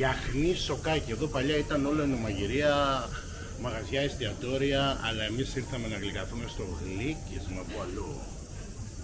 Γιαχνί Σοκάκι. Εδώ παλιά ήταν όλο ενομαγειρία, μαγαζιά, εστιατόρια, αλλά εμείς ήρθαμε να γλυκαθούμε στο γλύκισμα που αλλού.